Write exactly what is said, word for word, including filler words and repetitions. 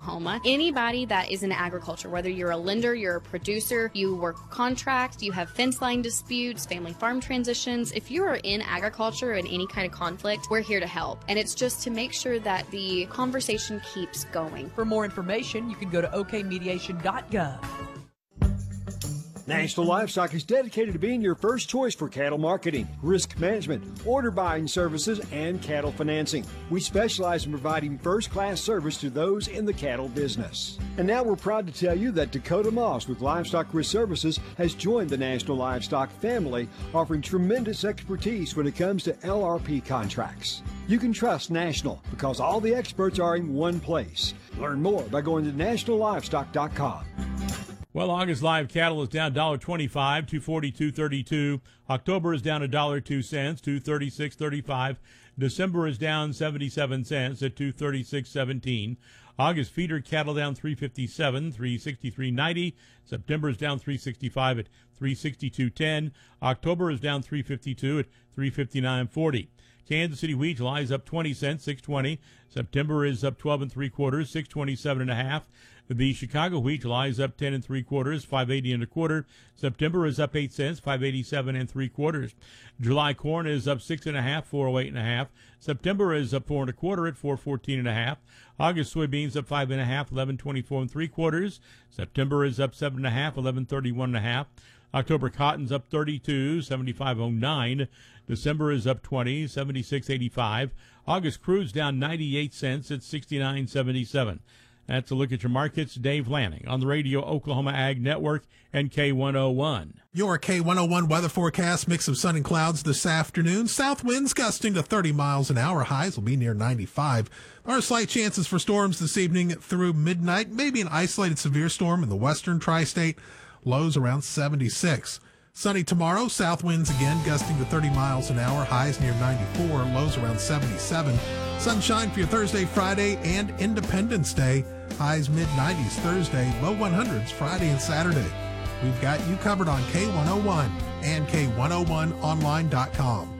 Oklahoma. Anybody that is in agriculture, whether you're a lender, you're a producer, you work contract, you have fence line disputes, family farm transitions, if you are in agriculture in any kind of conflict, we're here to help. And it's just to make sure that the conversation keeps going. For more information, you can go to o k mediation dot gov. National Livestock is dedicated to being your first choice for cattle marketing, risk management, order buying services, and cattle financing. We specialize in providing first-class service to those in the cattle business. And now we're proud to tell you that Dakota Moss with Livestock Risk Services has joined the National Livestock family, offering tremendous expertise when it comes to L R P contracts. You can trust National because all the experts are in one place. Learn more by going to national livestock dot com. Well, August live cattle is down one dollar twenty-five, two forty-two thirty-two. October is down one dollar two cents, two thirty-six thirty-five. December is down seventy-seven cents at two thirty-six seventeen. August feeder cattle down three fifty-seven, three sixty-three ninety. September is down three sixty-five at three sixty-two ten. October is down three fifty-two at three fifty-nine forty. Kansas City wheat July is up twenty cents, six twenty. September is up twelve and three quarters, six twenty-seven and a half. The Chicago wheat July is up ten and three quarters, five eighty and a quarter. September is up eight cents, five eighty-seven and three quarters. July corn is up six and a half, four oh eight and a half. September is up four and a quarter at four fourteen and a half. August soybeans up five and a half, eleven twenty-four and three quarters. September is up seven and a half, eleven thirty-one and a half. October cotton's up thirty-two, seventy-five oh nine. December is up twenty, seventy-six eighty-five. August crude's down ninety-eight cents at sixty-nine seventy-seven. That's a look at your markets. Dave Lanning on the Radio Oklahoma Ag Network and K one oh one. Your K one oh one weather forecast, mix of sun and clouds this afternoon. South winds gusting to thirty miles an hour. Highs will be near ninety-five. There are slight chances for storms this evening through midnight. Maybe an isolated severe storm in the western tri-state. Lows around seventy-six. Sunny tomorrow. South winds again gusting to thirty miles an hour. Highs near ninety-four. Lows around seventy-seven. Sunshine for your Thursday, Friday, and Independence Day. Highs mid nineties Thursday, low hundreds Friday and Saturday. We've got you covered on K one oh one and K one oh one online dot com.